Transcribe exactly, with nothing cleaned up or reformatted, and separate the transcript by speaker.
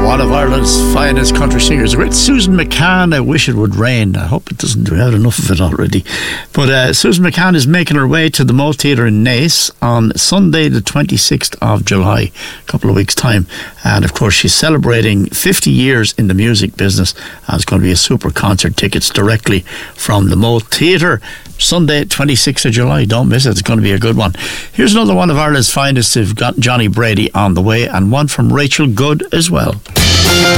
Speaker 1: One of Ireland's finest country singers, the great Susan McCann. I wish it would rain. I hope it doesn't. We have enough of it already. But uh, Susan McCann is making her way to the Moe Theatre in Naas on Sunday the twenty-sixth of July, a couple of weeks' time. And of course she's celebrating fifty years in the music business, and it's going to be a super concert. Tickets directly from the Moe Theatre. Sunday twenty-sixth of July, don't miss it, it's going to be a good one. Here's another one of Ireland's finest. We've got Johnny Brady on the way, and one from Rachel Good as well.